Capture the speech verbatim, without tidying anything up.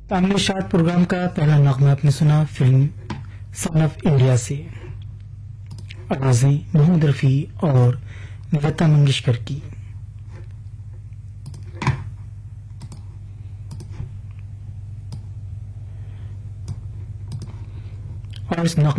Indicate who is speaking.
Speaker 1: तामिल short programme का पहला नगमा आपने सुना फिल्म सन ऑफ इंडिया से। आवाजें मोहम्मद रफी और लता मंगेशकर की। और इस नगमा